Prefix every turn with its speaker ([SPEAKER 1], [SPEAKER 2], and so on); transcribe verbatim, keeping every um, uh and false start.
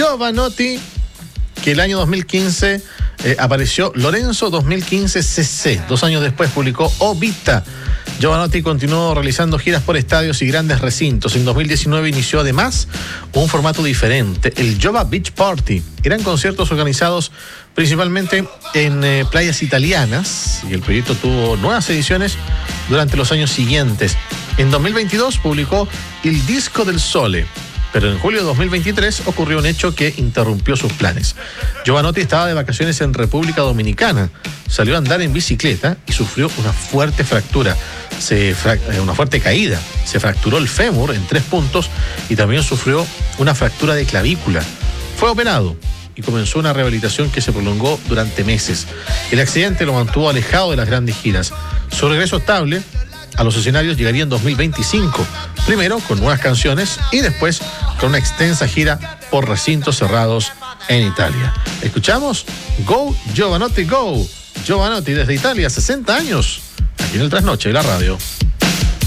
[SPEAKER 1] Jovanotti, que el año dos mil quince eh, apareció Lorenzo dos mil quince C C. Dos años después publicó O Vita. Jovanotti continuó realizando giras por estadios y grandes recintos. En dos mil diecinueve inició además un formato diferente, el Jova Beach Party. Eran conciertos organizados principalmente en eh, playas italianas, y el proyecto tuvo nuevas ediciones durante los años siguientes. En dos mil veintidós publicó Il Disco del Sole, pero en julio de dos mil veintitrés ocurrió un hecho que interrumpió sus planes. Jovanotti estaba de vacaciones en República Dominicana, salió a andar en bicicleta y sufrió una fuerte fractura, se fra- una fuerte caída. Se fracturó el fémur en tres puntos y también sufrió una fractura de clavícula. Fue operado y comenzó una rehabilitación que se prolongó durante meses. El accidente lo mantuvo alejado de las grandes giras. Su regreso estable a los escenarios llegaría en dos mil veinticinco, primero con nuevas canciones y después con una extensa gira por recintos cerrados en Italia. Escuchamos Go Jovanotti Go. Jovanotti desde Italia, sesenta años, aquí en el Trasnoche de la radio.